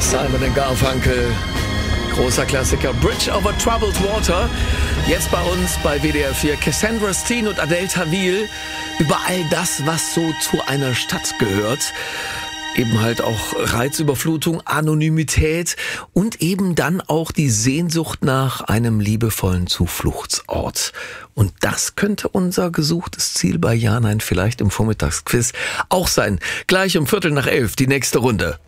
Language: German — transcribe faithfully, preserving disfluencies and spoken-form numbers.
Simon and Garfunkel, großer Klassiker, Bridge over Troubled Water. Jetzt bei uns bei W D R vier Cassandra Steen und Adel Tawil über all das, was so zu einer Stadt gehört. Eben halt auch Reizüberflutung, Anonymität und eben dann auch die Sehnsucht nach einem liebevollen Zufluchtsort. Und das könnte unser gesuchtes Ziel bei Ja Nein vielleicht im Vormittagsquiz auch sein. Gleich um Viertel nach elf die nächste Runde.